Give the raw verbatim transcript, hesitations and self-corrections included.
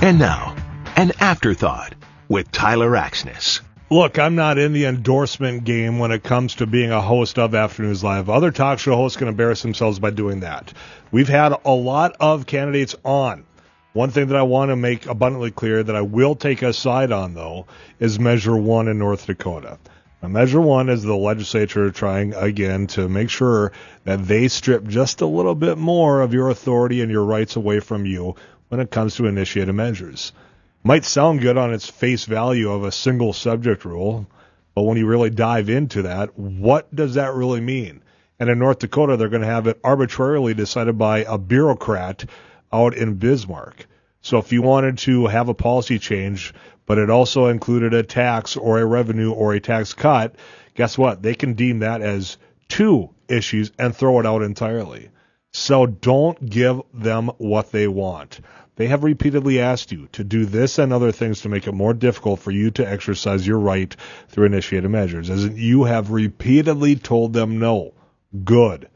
And now, an afterthought with Tyler Axness. Look, I'm not in the endorsement game when it comes to being a host of Afternoons Live. Other talk show hosts can embarrass themselves by doing that. We've had a lot of candidates on. One thing that I want to make abundantly clear that I will take a side on, though, is Measure one in North Dakota. Now, Measure one is the legislature trying, again, to make sure that they strip just a little bit more of your authority and your rights away from you when it comes to initiated measures. Might sound good on its face value of a single subject rule, but when you really dive into that, what does that really mean? And in North Dakota, they're going to have it arbitrarily decided by a bureaucrat out in Bismarck. So if you wanted to have a policy change, but it also included a tax or a revenue or a tax cut, guess what? They can deem that as two issues and throw it out entirely. So don't give them what they want. They have repeatedly asked you to do this and other things to make it more difficult for you to exercise your right through initiated measures. As in, you have repeatedly told them no. Good.